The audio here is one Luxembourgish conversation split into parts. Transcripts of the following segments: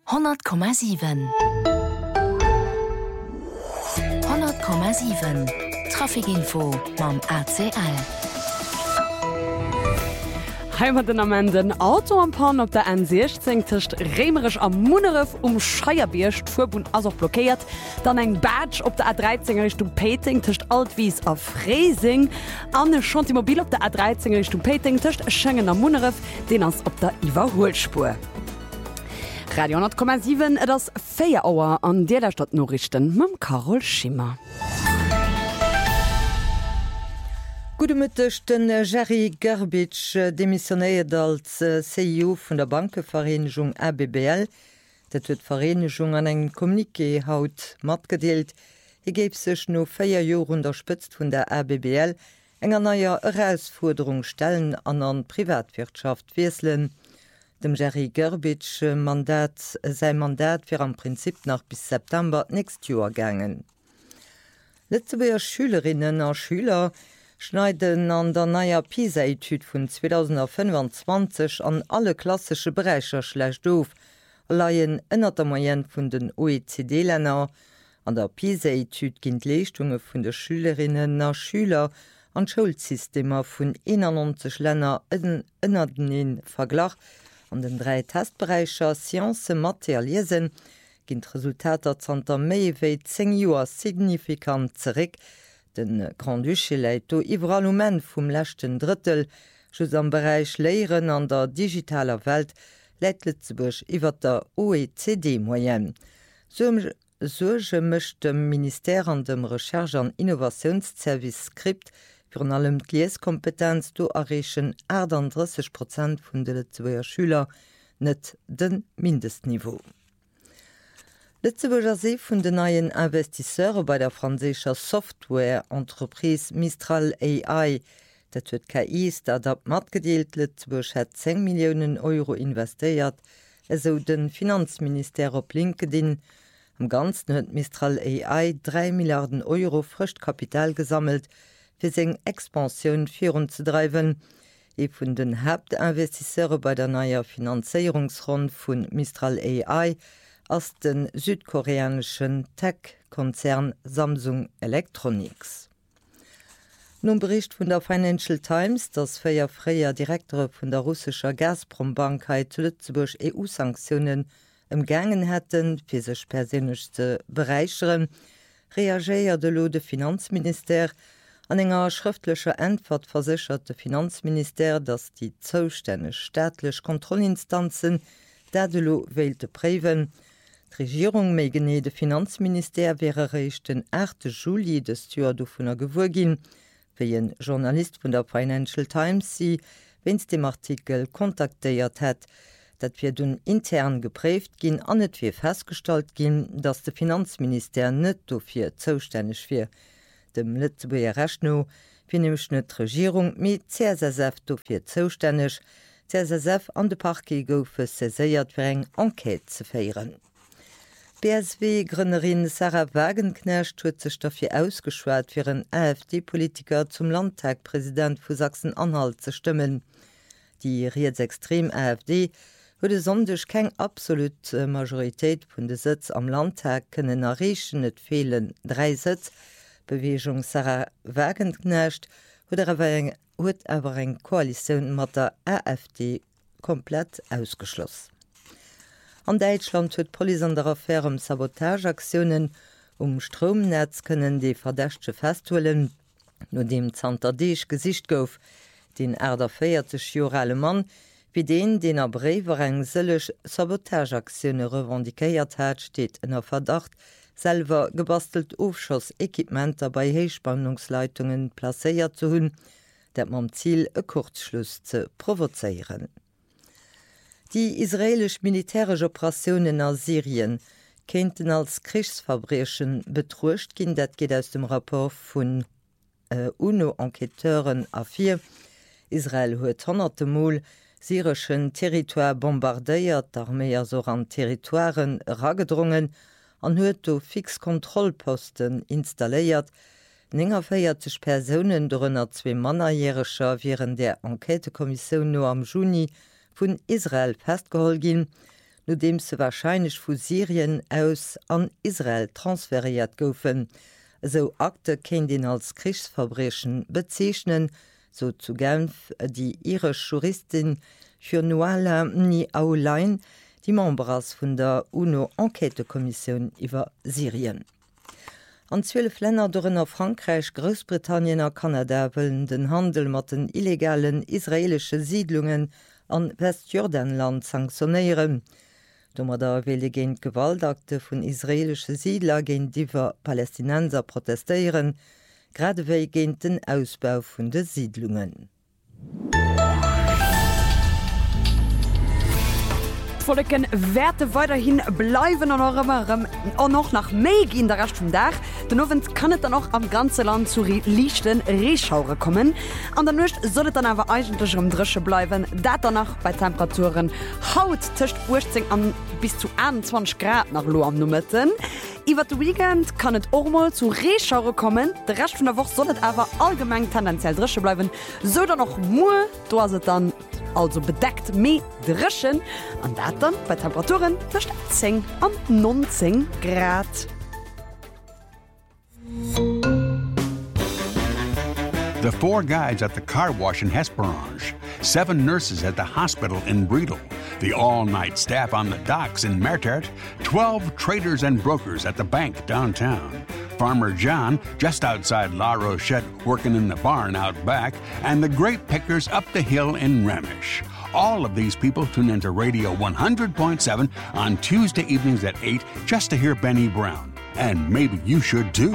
100,7 100,7 Trafikinfo mam ACL. Heimaten am Enden Auto am Pan op der N16 tischcht Remerisch am Munneref Scheierbiercht Furbund as blockiert, dann eng Badge op der A13 Richtung Peting tischcht Altwies a Freesing, an schon die Mobil op der A13 Richtung Peting tischcht Schengen am Munneref, den ass op der Iwerholspur. Radio 10,7 das Feierauer an der Stadt Norrichten mam Carol Schimmer. Gute Mütterchten Jerry Gerbitsch demissionéiert als CEO vun der Bankevereinigung ABBL, dat huet Vereinigung an eng Kommuniqué haut mat gedeelt. Géif sech no 4 Joer unterstützt vun der ABBL enger naier Herausforderung stellen an Privatwirtschaft wieselen. Dem Jerry Gerbitsch sei Mandat fir am Prinzip nach bis September nächst Joer gangen. Letzteer Schülerinnen a Schüler schneiden an der naier PISA-Etude vun 2025 an alle klassische Bereicher schlecht doof, laien ënner der Moyenne vun den OECD-Länner. An der PISA-Etude ginint Leistungen vun de Schülerinnen a Schüler an Schulsystemer vun 91 Länner ënner den Verglach an den 3 Testbereicher Science, Mathe a Lesen ginint Resultater zanter méi wéi 10 Joer signifikant zeréck. Den Grand Duché läit do Iwerallument vum lächten Drittel, schos am Bereich Léieren an der digitaler Welt läit Lützeburg iwwer der OECD-Moyenne. Soge mëcht dem Ministère an dem Recherche- an Innovationsservice Skript fir an allem d'Lieskompetenz do errechen 38% vun de Lützeburger Schüler net den Mindestniveau. Lützeburger See vun den neien Investisseure bei der franzécher Softwareentreprise Mistral AI, dat huet KI Startup mat gedeelt. Lützeburg hat 10 Millionen Euro investéiert, eso den Finanzminister op LinkedIn. Am ganzen huet Mistral AI 3 Milliarden Euro Frischkapital gesammelt, fir seg Expansioun virun zu treiben. E vun den Hauptinvestisseure bei der naier Finanzierungsrond vun Mistral AI aus den südkoreanischen Tech-Konzern Samsung Electronics. Nun Bericht von der Financial Times, dass 4 freier Direktore von der russischer Gazprom-Bank zu Lützeburg EU-Sanktionen umgangen hätten, für sich persönlich zu bereichern, reagierte de Finanzminister. An enger schriftlicher Antwort versicherte Finanzminister, dass die zuständigen staatlichen Kontrollinstanzen dadelo wählte Präven. Die Regierung méi gené de Finanzminister wäre recht den 8. Juli des Jahr vunner gewur gin, wie ein Journalist von der Financial Times sie, wenns dem Artikel kontaktéiert hat, dat wir dun intern geprägt gin an net wie festgestalt gin, dass de Finanzminister net dofir zuständig fir. Dem Lützeburger Rechno wie nämlich net Regierung mit CSSF dofir zuständig, CSSF an de Parquet goufe saisiert fir eng Enquete ze feieren. BSW-Gründerin Sarah Wagenknecht huet sech dafür ausgeschwert, fir een AfD-Politiker zum Landtagpräsident vu Sachsen-Anhalt ze stimmen. Die rechtsextrem AfD huet sondech keng absolut Majoritéit vun de Sitz am Landtag kënnen errechen, net fehlen 3 Sitz. Bewegung Sarah Wagenknecht huet awer eng Koalition mat der AfD komplett ausgeschloss. An Deutschland huet Poli an der Affäre Sabotageaktionen Stromnetz kënnen de Verdächte festholen, no dem Zter Deeg Gesicht gouf, den der 40 Jahre Mann, wie den Brewer eng sëllech Sabotageaktionune revendikéiert hat, steht in der Verdacht, selber gebastelt Aufschossequipmenter bei Heichspannungsleitungen placéiert zu hunn, dat mam Ziel e Kurzschluss ze provozeieren. Die israelisch militärische Operationen aus Syrien könnten als Kriegsverbrechen betrucht gehen. Das geht aus dem Rapport von UNO-Enqueteuren A4. Israel hat 100 Mal syrischen Territoire bombardiert, Armee also an Territoires ragedrungen und hat fix Kontrollposten installiert. 49 Personen, darunter 2 Mannerjähriger, während der Enquetekommission nur am Juni von Israel festgeholt gin. nachdem se wahrscheinlich vu Syrien aus an Israel transferiert goufen. So Akte kennt den als Kriegsverbrechen bezeichnen, so zu Genf die irisch Juristin Fionnuala Ni-Aulain, die Members vun der UNO-Enquetekommission iwwer Syrien. An 12 Länder dorenner Frankreich, Großbritannien a Kanada wollen den Handel mat den illegalen israelische Siedlungen an Westjordanland sanktionieren. Dommer der Welle géint Gewaltakte vun israelsche Siedler géint diwer Palästinenser protestieren, gradewéi géint den Ausbau vun de Siedlungen. Volken Werte weiterhin bleiben an noch nach Meg in der Rest vom Dach. Den Abend kann es dann auch am ganzen Land zu lichten Rehschaure kommen. An der Nacht soll es dann aber eigentlich Drische bleiben. Das danach bei Temperaturen haut zwischen 18 an bis zu 21 Grad nach Lo am Nummern. Über das Weekend kann es auch mal zu Rehschaure kommen. Der Rest von der Woche soll es aber allgemein tendenziell Drische bleiben. So dann noch nur, da ist es dann also bedeckt mehr Drischen. Und das dann bei Temperaturen zwischen 10 und 19 Grad. The 4 guides at the car wash in Hesperange, 7 nurses at the hospital in Bredel, the all-night staff on the docks in Mertert, 12 traders and brokers at the bank downtown, Farmer John just outside La Rochette working in the barn out back, and the grape pickers up the hill in Remish. All of these people tune into Radio 100.7 on Tuesday evenings at 8 just to hear Benny Brown. And maybe you should too.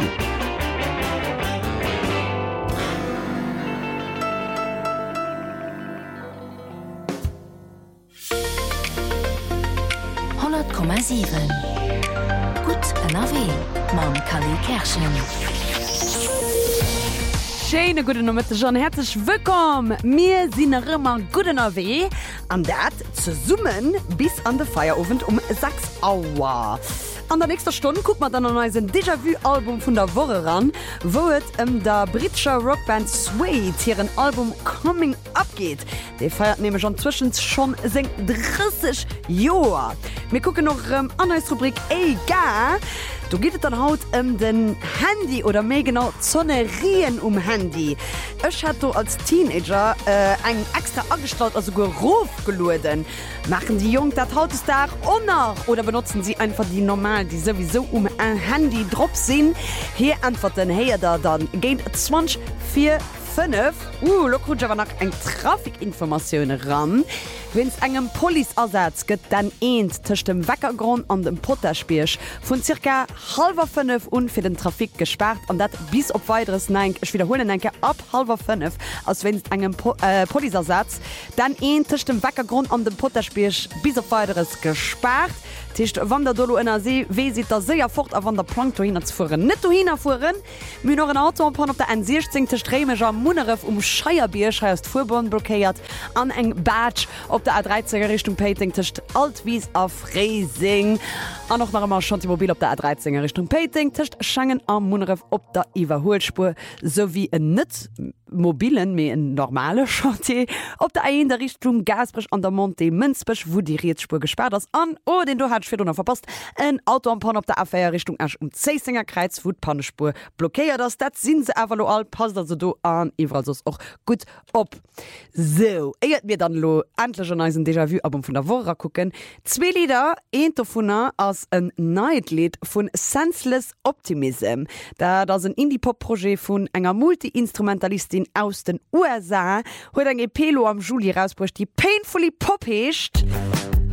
Gut NRW Mam Kali Kerschen. Schöne gute Nummer schon herzlich willkommen. Wir sind immer gut NRW an dat zu summen bis an den Feierabend um 6 Uhr. An der nächsten Stunde guckt man dann an ein Déjà-vu-Album von der Woche ran, wo es der britische Rockband Suede ihren Album Coming Up geht. Der feiert nämlich schon 30 Jahre. Wir gucken noch an eine Rubrik Egal. Du geht es dann haut den Handy oder mehr genau Zonerien Handy. Ich hatte als Teenager einen extra angestellt, also Geruf geluden. Machen die Jungen das haut es da auch noch oder benutzen sie einfach die normal, die sowieso ein Handy drauf sind? Hier antworten her da dann geht 20 4 5. Look, aber noch ein Trafikinformationen ran. Wenn es einen Polizeiersatz gibt, dann zwischen dem Weckergrund und dem Potterspirsch von ca. 4:30 und für den Trafik gesperrt und das bis auf weiteres, nein, ich wiederhole, denke, ab 4:30, als wenn es einen Polizeiersatz, dann zwischen dem Weckergrund und dem Potterspirsch bis auf weiteres gesperrt. Tischcht wann der Dolo ennner See wie sieht der sehr fort a wann der Plank hinfuhren. Net hinfuhren Mü noch ein Auto op der en 16. Stremeger Munneref Scheierbiersch heißt Furbahn blockiert an eng Badge op der A13er Richtung Peting tischcht Altwies a Freesing. An noch immer Chantimobil op der A13er Richtung Peting tischcht Schengen am Munneref op der Iwerholspur sowie en net mobilen mé en normale Chantier op der A der Richtung Gasbrich an der Monte Münzbech, wo die Rietspur gesperrt ist an den du hat verpasst ein Auto am Pan op der Affaire Richtung Asch Zeisinger Kreuz wo Pannespur blockiert das dat sind se all pass also du an auch gut op so mir dann lo endlich schon ein Déjà-vu aber von der Woche gucken 2 Lieder ein davon als ein Nightlied von Senseless Optimism da das ein Indie-Pop-Projekt von enger Multi-Instrumentalistin aus den USA heute ein EP am Juli rausbricht die Painfully Pop hecht